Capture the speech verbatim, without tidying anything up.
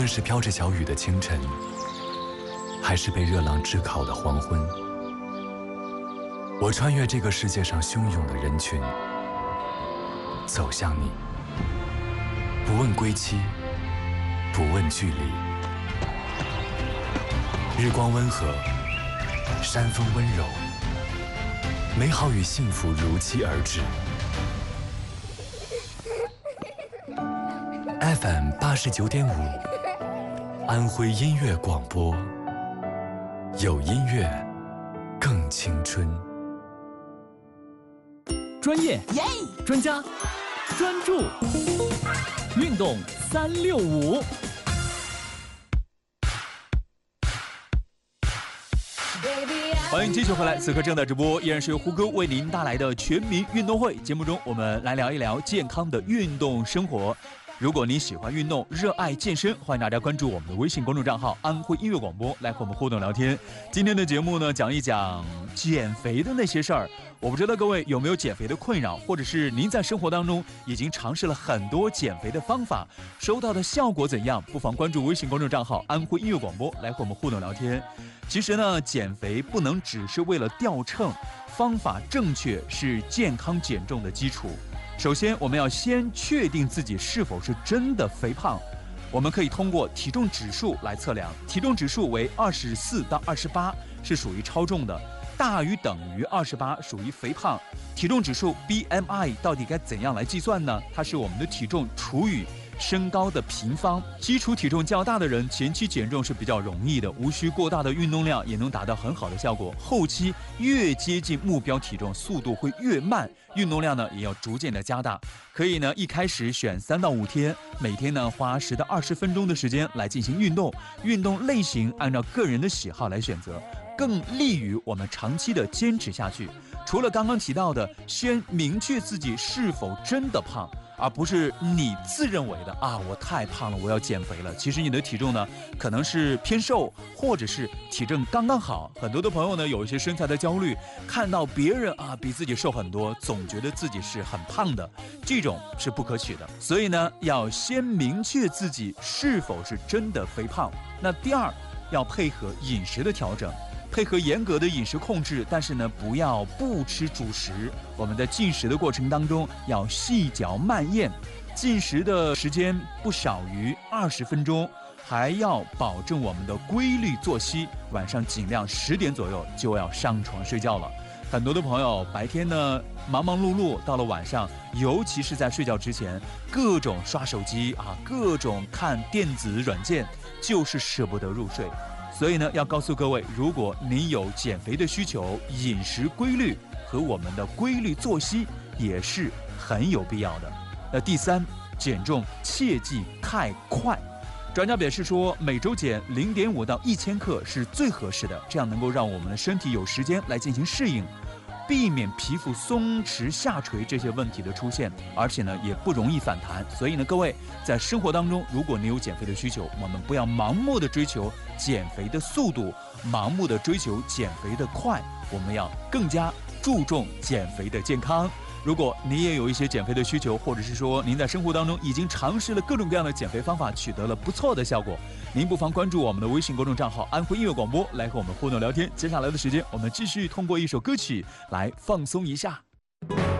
论是飘着小雨的清晨，还是被热浪炙烤的黄昏，我穿越这个世界上汹涌的人群，走向你，不问归期，不问距离。日光温和，山风温柔，美好与幸福如期而至。F M 八十九点五，安徽音乐广播，有音乐，更青春。 专业、专家、专注，运动三六五。欢迎继续回来，此刻正在直播，依然是由胡歌为您带来的全民运动会节目中，我们来聊一聊健康的运动生活。如果你喜欢运动，热爱健身，欢迎大家关注我们的微信公众账号安徽音乐广播，来和我们互动聊天。今天的节目呢，讲一讲减肥的那些事儿。我不知道各位有没有减肥的困扰，或者是您在生活当中已经尝试了很多减肥的方法，收到的效果怎样？不妨关注微信公众账号安徽音乐广播，来和我们互动聊天。其实呢，减肥不能只是为了掉秤，方法正确是健康减重的基础。首先，我们要先确定自己是否是真的肥胖。我们可以通过体重指数来测量，体重指数为二十四到二十八是属于超重的，大于等于二十八属于肥胖。体重指数 B M I 到底该怎样来计算呢？它是我们的体重除以身高的平方。基础体重较大的人，前期减重是比较容易的，无需过大的运动量也能达到很好的效果。后期越接近目标体重，速度会越慢，运动量呢也要逐渐的加大。可以呢一开始选三到五天，每天呢花十到二十分钟的时间来进行运动，运动类型按照个人的喜好来选择，更利于我们长期的坚持下去。除了刚刚提到的，先明确自己是否真的胖，而不是你自认为的啊，我太胖了，我要减肥了。其实你的体重呢，可能是偏瘦，或者是体重刚刚好。很多的朋友呢，有一些身材的焦虑，看到别人啊比自己瘦很多，总觉得自己是很胖的，这种是不可取的。所以呢，要先明确自己是否是真的肥胖。那第二，要配合饮食的调整。配合严格的饮食控制，但是呢，不要不吃主食。我们在进食的过程当中要细嚼慢咽，进食的时间不少于二十分钟，还要保证我们的规律作息，晚上尽量十点左右就要上床睡觉了。很多的朋友白天呢忙忙碌碌，到了晚上，尤其是在睡觉之前，各种刷手机啊，各种看电子软件，就是舍不得入睡。所以呢，要告诉各位，如果您有减肥的需求，饮食规律和我们的规律作息也是很有必要的。那第三，减重切忌太快。专家表示说，每周减零点五到一千克是最合适的，这样能够让我们的身体有时间来进行适应，避免皮肤松弛下垂这些问题的出现，而且呢也不容易反弹。所以呢，各位在生活当中，如果你有减肥的需求，我们不要盲目的追求减肥的速度，盲目的追求减肥的快，我们要更加注重减肥的健康。如果你也有一些减肥的需求，或者是说您在生活当中已经尝试了各种各样的减肥方法，取得了不错的效果，您不妨关注我们的微信公众账号安徽音乐广播，来和我们互动聊天。接下来的时间，我们继续通过一首歌曲来放松一下。